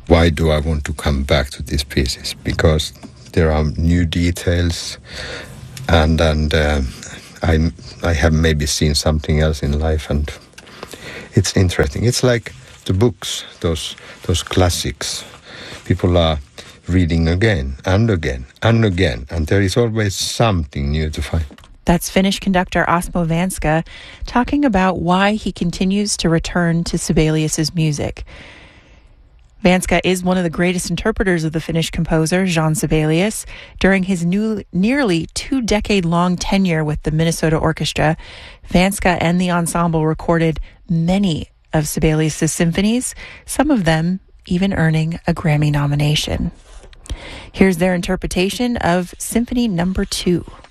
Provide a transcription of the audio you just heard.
Why do I want to come back to these pieces? Because there are new details, and I have maybe seen something else in life, and it's interesting. It's like the books, those classics. People are reading again and again and again, and there is always something new to find. That's Finnish conductor Osmo Vänskä talking about why he continues to return to Sibelius's music. Vänskä is one of the greatest interpreters of the Finnish composer, Jean Sibelius. During his nearly 2-decade-long tenure with the Minnesota Orchestra, Vänskä and the ensemble recorded many of Sibelius's symphonies, some of them even earning a Grammy nomination. Here's their interpretation of Symphony No. 2.